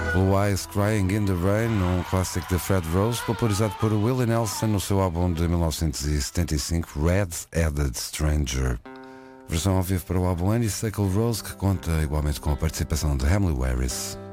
Blue Eyes Crying in the Rain, um clássico de Fred Rose, popularizado por Willie Nelson no seu álbum de 1975, Red-Headed Stranger. Versão ao vivo para o álbum Honeysuckle Rose, que conta igualmente com a participação de Emily Harris.